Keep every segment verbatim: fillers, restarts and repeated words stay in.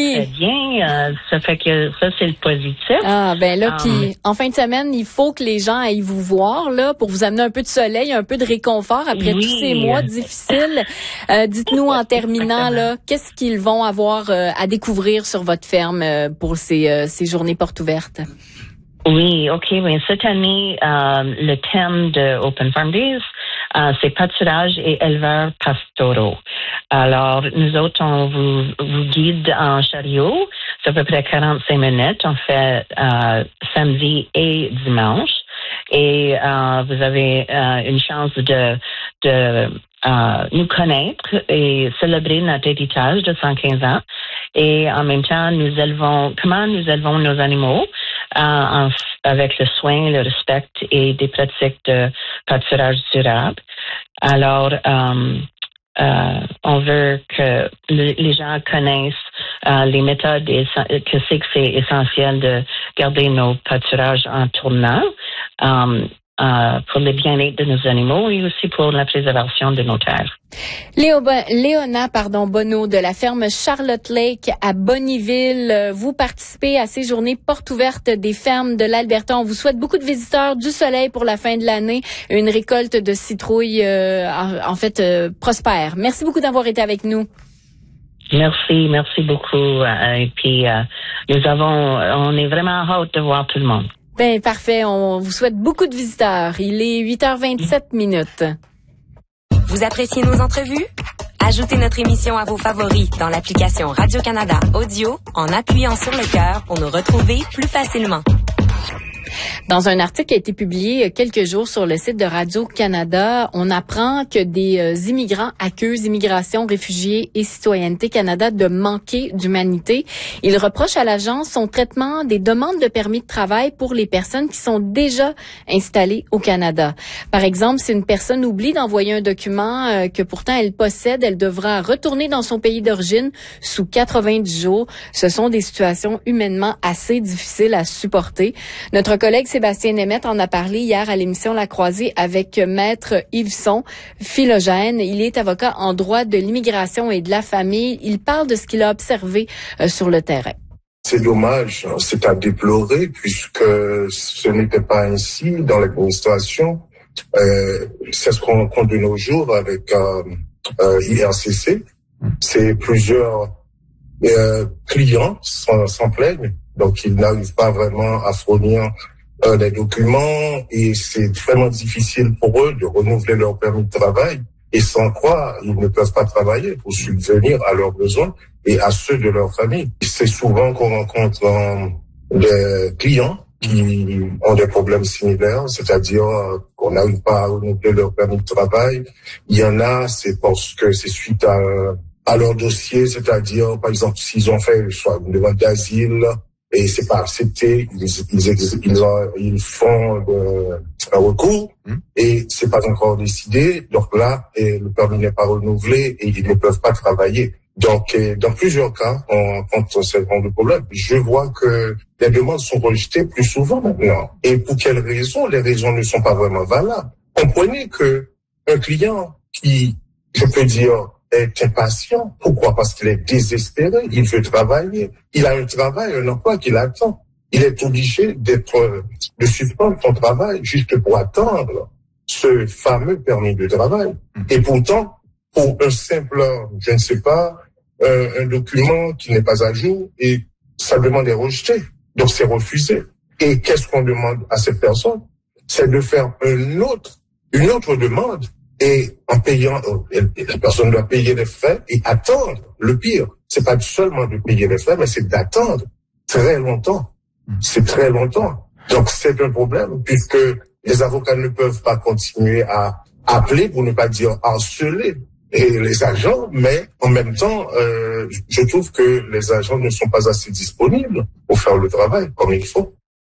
oui. très bien. Euh, ça fait que ça, c'est le positif. Ah, ben là, Um, puis en fin de semaine, il faut que les gens aillent vous voir, là, pour vous amener un peu de soleil, un peu de réconfort après oui. tous ces mois difficiles. Euh, dites-nous en terminant, là, qu'est-ce qu'ils vont avoir euh, à découvrir sur votre ferme euh, pour ces, euh, ces journées portes ouvertes? Oui, OK. Mais cette année, euh, le thème de Open Farm Days, euh, c'est pâturage et éleveurs pastoraux. Alors, nous autres, on vous, vous guide en chariot. C'est à peu près quarante-cinq minutes. On fait euh, samedi et dimanche. Et euh, vous avez euh, une chance de, de euh, nous connaître et célébrer notre héritage de cent quinze ans. Et en même temps, nous élevons, comment nous élevons nos animaux euh, en, avec le soin, le respect et des pratiques de pâturage durable. Alors, euh, euh, on veut que le, les gens connaissent euh, les méthodes et que c'est que c'est essentiel de garder nos pâturages en tournant. Um, Euh, pour le bien-être de nos animaux et aussi pour la préservation de nos terres. Léo, Léona pardon, Bonneau de la ferme Charlotte Lake à Bonnyville. Vous participez à ces journées portes ouvertes des fermes de l'Alberta. On vous souhaite beaucoup de visiteurs, du soleil pour la fin de l'année, une récolte de citrouilles euh, en, en fait euh, prospère. Merci beaucoup d'avoir été avec nous. Merci, merci beaucoup. Et puis euh, nous avons, on est vraiment hâte de voir tout le monde. Ben parfait, on vous souhaite beaucoup de visiteurs. Il est huit heures vingt-sept minutes. Vous appréciez nos entrevues? Ajoutez notre émission à vos favoris dans l'application Radio-Canada Audio en appuyant sur le cœur pour nous retrouver plus facilement. Dans un article qui a été publié il y a quelques jours sur le site de Radio-Canada, on apprend que des euh, immigrants accusent Immigration, Réfugiés et Citoyenneté Canada de manquer d'humanité. Ils reprochent à l'agence son traitement des demandes de permis de travail pour les personnes qui sont déjà installées au Canada. Par exemple, si une personne oublie d'envoyer un document euh, que pourtant elle possède, elle devra retourner dans son pays d'origine sous quatre-vingt-dix jours. Ce sont des situations humainement assez difficiles à supporter. Notre collègue Sébastien Nemeth en a parlé hier à l'émission La Croisée avec Maître Yveson, philogène. Il est avocat en droit de l'immigration et de la famille. Il parle de ce qu'il a observé euh, sur le terrain. C'est dommage, c'est à déplorer puisque ce n'était pas ainsi dans l'administration. Euh, c'est ce qu'on rencontre de nos jours avec euh, euh, I R C C. C'est plusieurs euh, clients s'en, s'en plaignent, donc ils n'arrivent pas vraiment à fournir euh, les documents et c'est vraiment difficile pour eux de renouveler leur permis de travail. Et sans quoi, ils ne peuvent pas travailler pour subvenir à leurs besoins et à ceux de leur famille. C'est souvent qu'on rencontre euh, des clients qui ont des problèmes similaires, c'est-à-dire euh, qu'on n'arrive pas à renouveler leur permis de travail. Il y en a, c'est parce que c'est suite à, à leur dossier, c'est-à-dire, par exemple, s'ils ont fait soit une demande d'asile et c'est pas accepté, ils, ils, ils, ont, ils font de, un recours mmh. et c'est pas encore décidé. Donc là, et le permis n'est pas renouvelé et ils ne peuvent pas travailler. Donc, dans plusieurs cas, on rencontre ce genre de problème. Je vois que les demandes sont rejetées plus souvent maintenant. Et pour quelles raisons? Les raisons ne sont pas vraiment valables. Comprenez que un client qui, je peux dire, est impatient. Pourquoi? Parce qu'il est désespéré. Il veut travailler. Il a un travail, un emploi qu'il attend. Il est obligé d'être, de suspendre son travail juste pour attendre ce fameux permis de travail. Et pourtant, pour un simple, je ne sais pas, euh, un document qui n'est pas à jour et sa demande est rejetée. Donc c'est refusé. Et qu'est-ce qu'on demande à cette personne? C'est de faire un autre, une autre demande et en payant, la personne doit payer les frais et attendre. Le pire, c'est pas seulement de payer les frais, mais c'est d'attendre très longtemps. C'est très longtemps. Donc c'est un problème puisque les avocats ne peuvent pas continuer à appeler, pour ne pas dire harceler, et les agents, mais en même temps, euh, je trouve que les agents ne sont pas assez disponibles pour faire le travail comme il faut.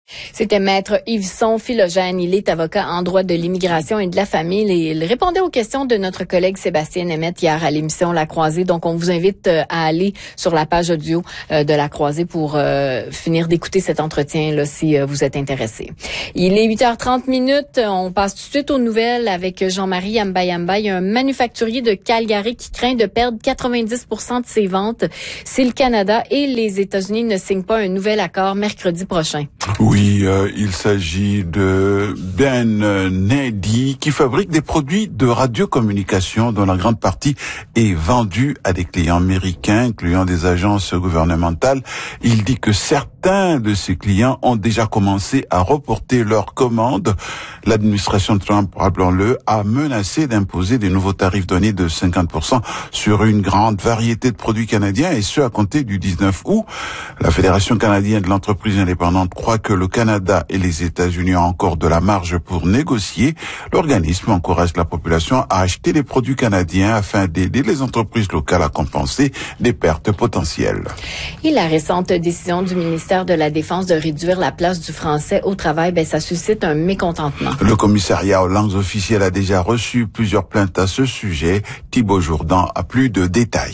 C'était Maître Yveson Philogène. Il est avocat en droit de l'immigration et de la famille. Et il répondait aux questions de notre collègue Sébastien Nemeth hier à l'émission La Croisée. Donc, on vous invite à aller sur la page audio de La Croisée pour euh, finir d'écouter cet entretien-là si euh, vous êtes intéressé. Il est huit heures trente minutes. On passe tout de suite aux nouvelles avec Jean-Marie Ambayamba. Il y a un manufacturier de Calgary qui craint de perdre quatre-vingt-dix pour cent de ses ventes si le Canada et les États-Unis ne signent pas un nouvel accord mercredi prochain. Oui, euh, il s'agit de Ben Nady qui fabrique des produits de radiocommunication dont la grande partie est vendue à des clients américains, incluant des agences gouvernementales. Il dit que certains de ses clients ont déjà commencé à reporter leurs commandes. L'administration Trump, rappelons-le, a menacé d'imposer des nouveaux tarifs douaniers de cinquante pour cent sur une grande variété de produits canadiens, et ce à compter du dix-neuf août. La Fédération canadienne de l'entreprise indépendante croit que le Canada et les États-Unis ont encore de la marge pour négocier. L'organisme encourage la population à acheter des produits canadiens afin d'aider les entreprises locales à compenser des pertes potentielles. Et la récente décision du ministère de la Défense de réduire la place du français au travail, ben ça suscite un mécontentement. Le commissariat aux langues officielles a déjà reçu plusieurs plaintes à ce sujet. Thibaut Jourdan a plus de détails.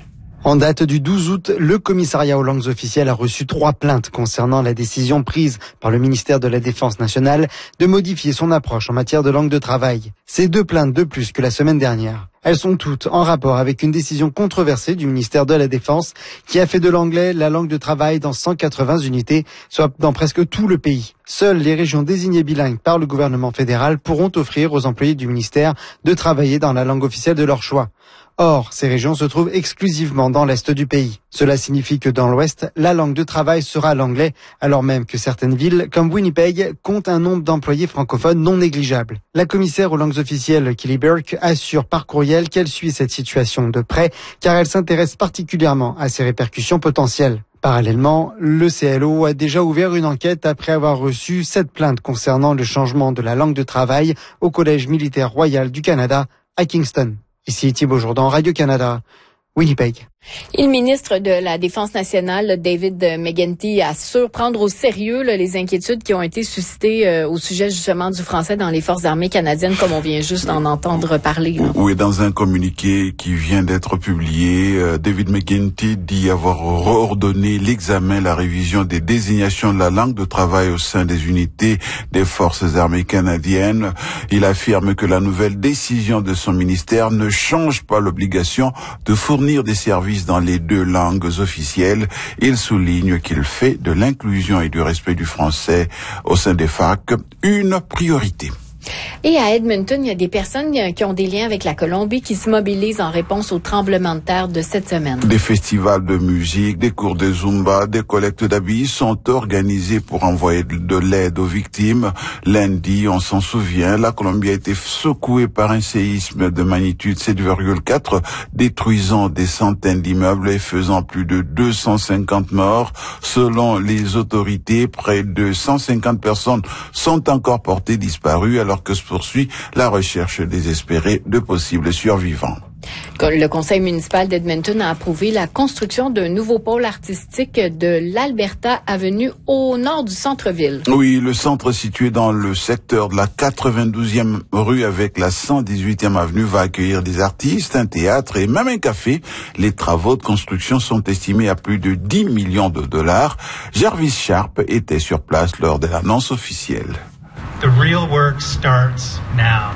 En date du douze août, le commissariat aux langues officielles a reçu trois plaintes concernant la décision prise par le ministère de la Défense nationale de modifier son approche en matière de langue de travail. C'est deux plaintes de plus que la semaine dernière. Elles sont toutes en rapport avec une décision controversée du ministère de la Défense qui a fait de l'anglais la langue de travail dans cent quatre-vingts unités, soit dans presque tout le pays. Seules les régions désignées bilingues par le gouvernement fédéral pourront offrir aux employés du ministère de travailler dans la langue officielle de leur choix. Or, ces régions se trouvent exclusivement dans l'est du pays. Cela signifie que dans l'ouest, la langue de travail sera l'anglais, alors même que certaines villes, comme Winnipeg, comptent un nombre d'employés francophones non négligeable. La commissaire aux langues officielles, Kelly Burke, assure par courriel qu'elle suit cette situation de près, car elle s'intéresse particulièrement à ses répercussions potentielles. Parallèlement, le C L O a déjà ouvert une enquête après avoir reçu sept plaintes concernant le changement de la langue de travail au Collège militaire royal du Canada à Kingston. Ici Thibaut Jourdan, Radio-Canada, Winnipeg. Et le ministre de la Défense nationale, David McGuinty, assure prendre au sérieux là, les inquiétudes qui ont été suscitées euh, au sujet justement du français dans les forces armées canadiennes, comme on vient juste d'en entendre parler. Là. Oui, dans un communiqué qui vient d'être publié, euh, David McGuinty dit avoir ordonné l'examen, la révision des désignations de la langue de travail au sein des unités des forces armées canadiennes. Il affirme que la nouvelle décision de son ministère ne change pas l'obligation de fournir des services dans les deux langues officielles. Il souligne qu'il fait de l'inclusion et du respect du français au sein des facs une priorité. Et à Edmonton, il y a des personnes qui ont des liens avec la Colombie qui se mobilisent en réponse au tremblement de terre de cette semaine. Des festivals de musique, des cours de Zumba, des collectes d'habits sont organisés pour envoyer de l'aide aux victimes. Lundi, on s'en souvient, la Colombie a été secouée par un séisme de magnitude sept virgule quatre, détruisant des centaines d'immeubles et faisant plus de deux cent cinquante morts. Selon les autorités, près de cent cinquante personnes sont encore portées disparues alors que se poursuit la recherche désespérée de possibles survivants. Le conseil municipal d'Edmonton a approuvé la construction d'un nouveau pôle artistique de l'Alberta Avenue au nord du centre-ville. Oui, le centre situé dans le secteur de la quatre-vingt-douzième rue avec la cent dix-huitième avenue va accueillir des artistes, un théâtre et même un café. Les travaux de construction sont estimés à plus de dix millions de dollars. Jarvis Sharp était sur place lors de l'annonce officielle. The real work starts now.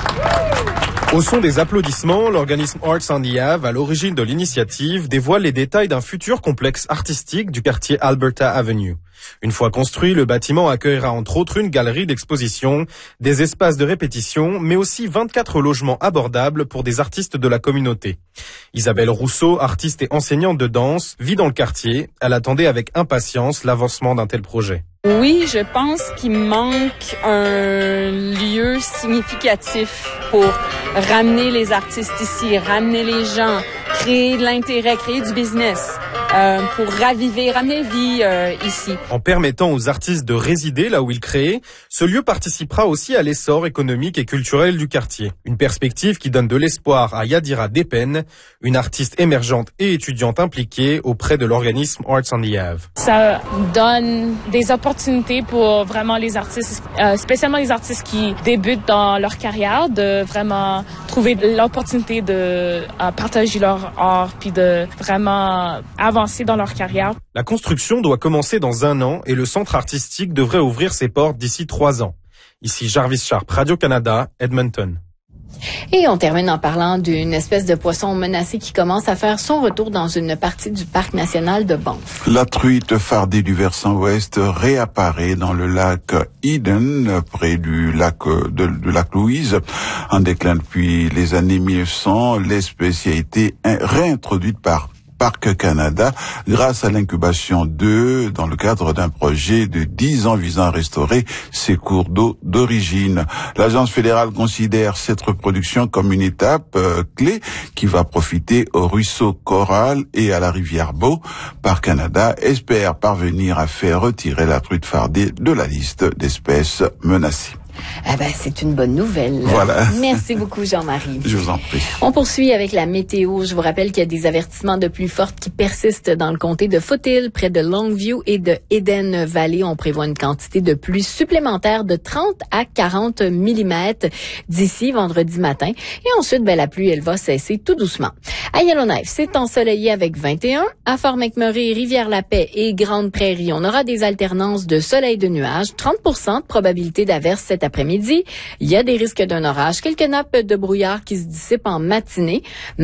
Au son des applaudissements, l'organisme Arts on the Ave, à l'origine de l'initiative, dévoile les détails d'un futur complexe artistique du quartier Alberta Avenue. Une fois construit, le bâtiment accueillera entre autres une galerie d'exposition, des espaces de répétition, mais aussi vingt-quatre logements abordables pour des artistes de la communauté. Isabelle Rousseau, artiste et enseignante de danse, vit dans le quartier. Elle attendait avec impatience l'avancement d'un tel projet. Oui, je pense qu'il manque un lieu significatif pour ramener les artistes ici, ramener les gens, créer de l'intérêt, créer du business. euh, pour raviver, ramener vie euh, ici. En permettant aux artistes de résider là où ils créent, ce lieu participera aussi à l'essor économique et culturel du quartier. Une perspective qui donne de l'espoir à Yadira Depen, une artiste émergente et étudiante impliquée auprès de l'organisme Arts on the Ave. Ça donne des opportunités pour vraiment les artistes, euh, spécialement les artistes qui débutent dans leur carrière, de vraiment trouver l'opportunité de euh, partager leur art puis de vraiment avancer dans leur carrière. La construction doit commencer dans un an et le centre artistique devrait ouvrir ses portes d'ici trois ans. Ici Jarvis Sharp, Radio-Canada, Edmonton. Et on termine en parlant d'une espèce de poisson menacé qui commence à faire son retour dans une partie du parc national de Banff. La truite fardée du versant ouest réapparaît dans le lac Eden, près du lac de, de lac Louise. En déclin depuis les années mille neuf cents, l'espèce a été réintroduite par Parc Canada grâce à l'incubation d'œufs dans le cadre d'un projet de dix ans visant à restaurer ces cours d'eau d'origine. L'agence fédérale considère cette reproduction comme une étape euh, clé qui va profiter au ruisseau Coral et à la rivière Beau. Parc Canada espère parvenir à faire retirer la truite fardée de la liste d'espèces menacées. Ah ben, c'est une bonne nouvelle. Voilà. Merci beaucoup, Jean-Marie. Je vous en prie. On poursuit avec la météo. Je vous rappelle qu'il y a des avertissements de pluie forte qui persistent dans le comté de Foothill, près de Longview et de Eden Valley. On prévoit une quantité de pluie supplémentaire de trente à quarante millimètres d'ici vendredi matin. Et ensuite, ben, la pluie, elle va cesser tout doucement. À Yellowknife, c'est ensoleillé avec vingt et un. À Fort McMurray, Rivière-la-Paix et Grande Prairie, on aura des alternances de soleil et de nuages. trente pour cent de probabilité d'averse cet après-midi. Il y a des risques d'un orage. Quelques nappes de brouillard qui se dissipent en matinée.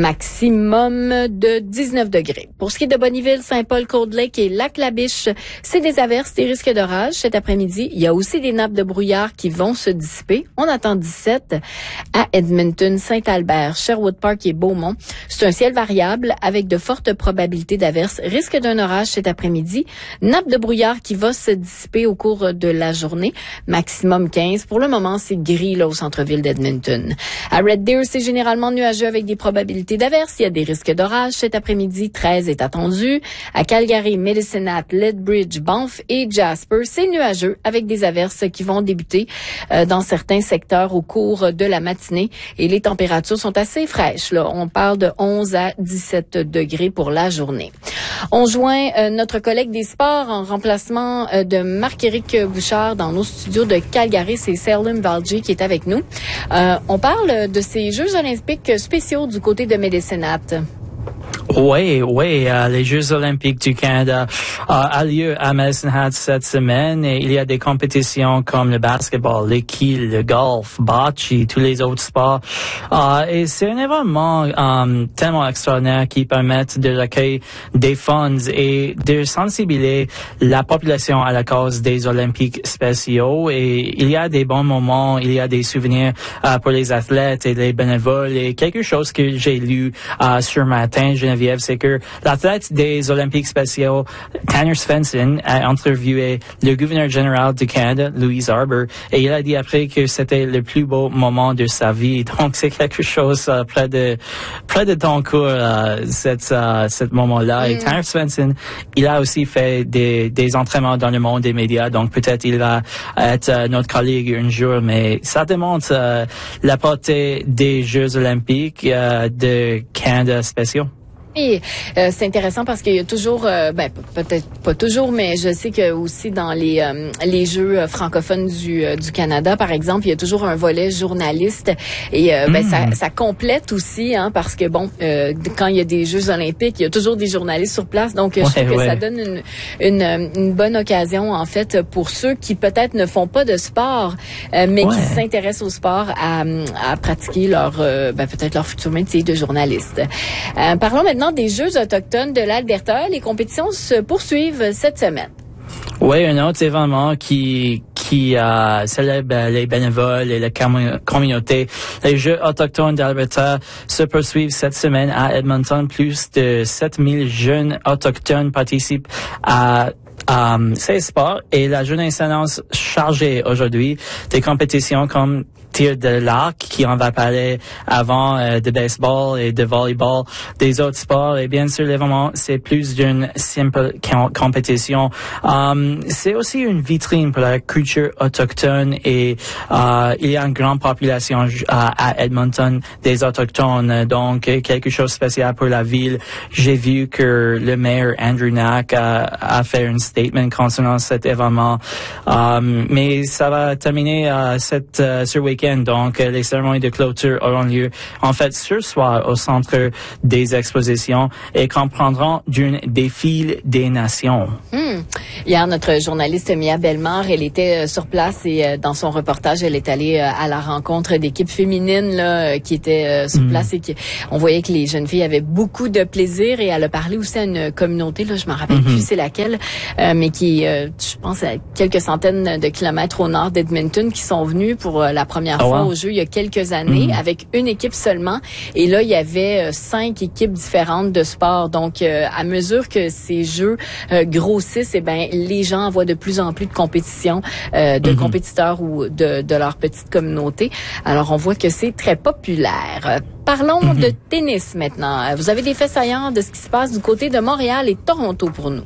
Maximum de dix-neuf degrés. Pour ce qui est de Bonnyville, Saint-Paul, Cold Lake et Lac-la-Biche, c'est des averses, des risques d'orage cet après-midi. Il y a aussi des nappes de brouillard qui vont se dissiper. On attend dix-sept à Edmonton, Saint-Albert, Sherwood Park et Beaumont. C'est un ciel variable avec de fortes probabilités d'averses. Risque d'un orage cet après-midi. Nappe de brouillard qui va se dissiper au cours de la journée. Maximum quinze. Pour le moment, c'est gris là au centre-ville d'Edmonton. À Red Deer, c'est généralement nuageux avec des probabilités d'averses. Il y a des risques d'orage cet après-midi. treize est attendu. À Calgary, Medicine Hat, Lethbridge, Banff et Jasper, c'est nuageux avec des averses qui vont débuter euh, dans certains secteurs au cours de la matinée. Et les températures sont assez fraîches. Là. On parle de onze à dix-sept degrés pour la journée. On joint euh, notre collègue des sports en remplacement euh, de Marc-Éric Bouchard dans nos studios de Calgary. C'est Selwyn Valji qui est avec nous. Euh, on parle de ces Jeux olympiques spéciaux du côté de Medicine Hat. Oui, oui, euh, les Jeux olympiques du Canada euh, a lieu à Medicine Hat cette semaine et il y a des compétitions comme le basketball, le quilles, le golf, bocce, tous les autres sports. Euh, et c'est un événement euh, tellement extraordinaire qui permet de recueillir des fonds et de sensibiliser la population à la cause des Olympiques spéciaux. Et il y a des bons moments, il y a des souvenirs euh, pour les athlètes et les bénévoles. Et quelque chose que j'ai lu euh, sur matin, Geneviève, c'est que l'athlète des Olympiques spéciaux, Tanner Svensson, a interviewé le gouverneur général du Canada, Louise Arbour, et il a dit après que c'était le plus beau moment de sa vie. Donc, c'est quelque chose euh, près de près de ton cours, euh, cette, euh, cet moment-là. Mm. Et Tanner Svensson, il a aussi fait des, des entraînements dans le monde des médias, donc peut-être il va être euh, notre collègue un jour, mais ça démontre euh, la portée des Jeux olympiques euh, de Canada spéciaux. Et euh, c'est intéressant parce qu'il y a toujours, euh, ben peut-être pas toujours, mais je sais que aussi dans les euh, les jeux francophones du euh, du Canada, par exemple, il y a toujours un volet journaliste et euh, mmh. ben ça ça complète aussi, hein, parce que bon, euh, quand il y a des Jeux olympiques, il y a toujours des journalistes sur place, donc ouais, je trouve que ouais. ça donne une, une une bonne occasion en fait pour ceux qui peut-être ne font pas de sport, euh, mais ouais. qui s'intéressent au sport à à pratiquer leur euh, ben peut-être leur futur métier de journaliste. Euh, parlons maintenant des Jeux autochtones de l'Alberta. Les compétitions se poursuivent cette semaine. Oui, un autre événement qui qui euh, célèbre les bénévoles et la com- communauté. Les Jeux autochtones d'Alberta se poursuivent cette semaine à Edmonton. Plus de sept mille jeunes autochtones participent à Um, ces sports et la journée s'annonce chargée aujourd'hui. Des compétitions comme tir de l'arc, qui en va parler avant euh, de baseball et de volleyball, des autres sports. Et bien sûr, l'événement, c'est plus d'une simple compétition. Um, c'est aussi une vitrine pour la culture autochtone et euh, il y a une grande population euh, à Edmonton des autochtones, donc quelque chose de spécial pour la ville. J'ai vu que le maire Andrew Knack a, a fait un statement concernant cet événement, um, mais ça va terminer euh, cette, euh, ce week-end, donc euh, les cérémonies de clôture auront lieu en fait ce soir au centre des expositions et comprendront d'une défile des nations. Hmm. Hier, notre journaliste Mia Bellemare, elle était euh, sur place et euh, dans son reportage, elle est allée euh, à la rencontre d'équipes féminines là, euh, qui étaient euh, sur mm. place et qui, on voyait que les jeunes filles avaient beaucoup de plaisir et elle a parlé aussi à une communauté, là, je me rappelle mm-hmm. plus c'est laquelle, euh, mais qui, euh, je pense, à quelques centaines de kilomètres au nord d'Edmonton, qui sont venus pour euh, la première oh, fois wow. au jeu il y a quelques années mm. avec une équipe seulement. Et là, il y avait euh, cinq équipes différentes de sport. Donc, euh, à mesure que ces jeux euh, grossissent, eh ben les gens voient de plus en plus de compétitions, euh, de mm-hmm. compétiteurs ou de, de leur petite communauté. Alors, on voit que c'est très populaire. Euh, parlons mm-hmm. de tennis maintenant. Vous avez des faits saillants de ce qui se passe du côté de Montréal et Toronto pour nous.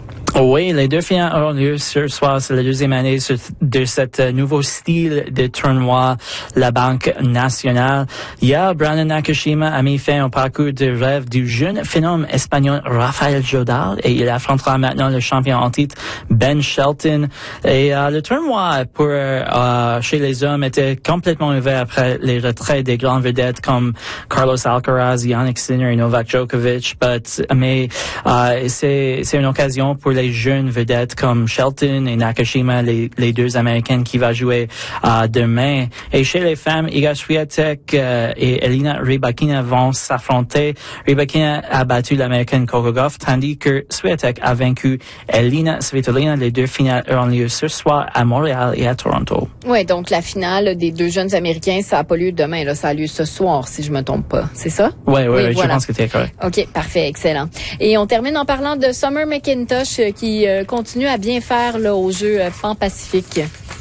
Oui, les deux finales auront lieu ce soir. C'est la deuxième année de cet nouveau style de tournoi, la Banque nationale. Hier, Brandon Nakashima a mis fin au parcours de rêve du jeune phénomène espagnol Rafael Nadal et il affrontera maintenant le champion en titre Ben Shelton. Et euh, le tournoi pour euh, chez les hommes était complètement ouvert après les retraits des grandes vedettes comme Carlos Alcaraz, Jannik Sinner et Novak Djokovic. But, mais euh, c'est c'est une occasion pour les jeunes vedettes comme Shelton et Nakashima, les, les deux Américaines qui va jouer euh, demain. Et chez les femmes, Iga Swiatek euh, et Elina Rybakina vont s'affronter. Rybakina a battu l'Américaine Coco Gauff, tandis que Swiatek a vaincu Elina Svitolina. Les deux finales auront lieu ce soir à Montréal et à Toronto. Oui, donc la finale des deux jeunes Américains, ça n'a pas lieu demain, là, ça a lieu ce soir, si je me trompe pas. C'est ça? Oui, oui, oui, oui voilà. Je pense que tu es correct. OK, parfait, excellent. Et on termine en parlant de Summer McIntosh qui euh, continue à bien faire là, au jeu euh, Pan-Pacifique.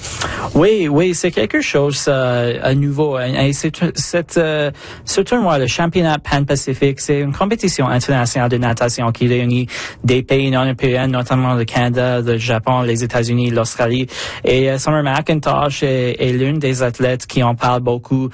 Oui, oui, c'est quelque chose euh, à nouveau. Et c'est, c'est, euh, ce tournoi, le championnat Pan-Pacifique, c'est une compétition internationale de natation qui réunit des pays non européens, notamment le Canada, le Japon, les États-Unis, l'Australie. Et euh, Summer McIntosh est, est l'une des athlètes qui en parle beaucoup euh,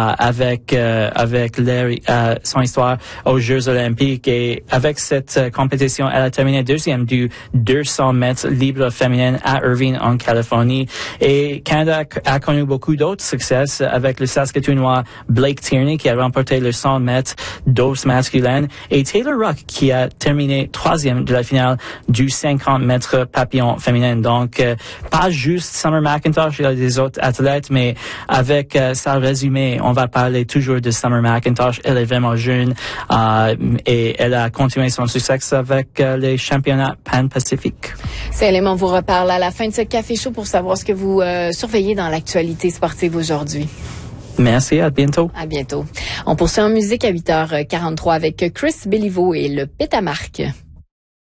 avec euh, avec leur, euh, son histoire aux Jeux olympiques. Et avec cette euh, compétition, elle a terminé deuxième du deux cents mètres libre féminine à Irvine, en Californie. Et Canada a connu beaucoup d'autres succès avec le Saskatchewanois Blake Tierney qui a remporté le cent mètres d'os masculin et Taylor Ruck qui a terminé troisième de la finale du cinquante mètres papillon féminin. Donc, euh, pas juste Summer McIntosh, il y a des autres athlètes, mais avec euh, sa résumé, on va parler toujours de Summer McIntosh. Elle est vraiment jeune euh, et elle a continué son succès avec euh, les championnats Pan-Pacifique. Salim, on vous reparle à la fin de ce café chaud pour savoir ce que vous euh, surveillez dans l'actualité sportive aujourd'hui. Merci, à bientôt. À bientôt. On poursuit en musique à huit heures quarante-trois avec Chris Béliveau et le Pétamarque.